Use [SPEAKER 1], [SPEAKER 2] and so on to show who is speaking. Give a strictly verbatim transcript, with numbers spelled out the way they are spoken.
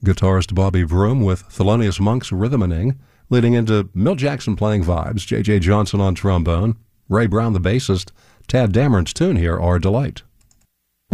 [SPEAKER 1] Guitarist Bobby Broom with Thelonious Monk's Rhythmaning, leading into Milt Jackson playing vibes, J J Johnson on trombone, Ray Brown the bassist, Tad Dameron's tune here, Our Delight.